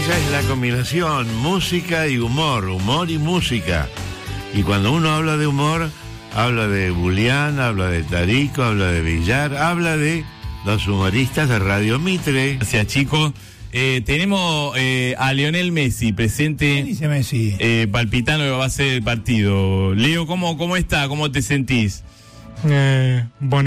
Esa es la combinación, música y humor, humor y música. Y cuando uno habla de humor, habla de Bulián, habla de Tarico, habla de Villar, habla de los humoristas de Radio Mitre. Gracias, chicos. Tenemos a Lionel Messi presente. ¿Qué dice Messi? Palpitando que va a ser el partido. Leo, ¿cómo está? ¿Cómo te sentís? Bueno.